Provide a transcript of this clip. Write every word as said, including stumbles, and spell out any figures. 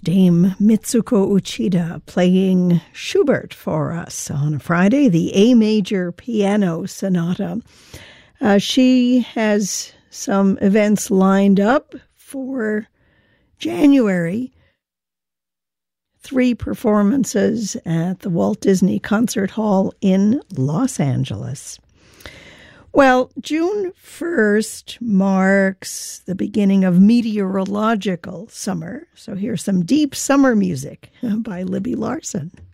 Dame Mitsuko Uchida playing Schubert for us on a Friday, the A Major Piano Sonata. Uh, she has some events lined up for January. Three performances at the Walt Disney Concert Hall in Los Angeles. Well, June first marks the beginning of meteorological summer. So here's some deep summer music by Libby Larsen.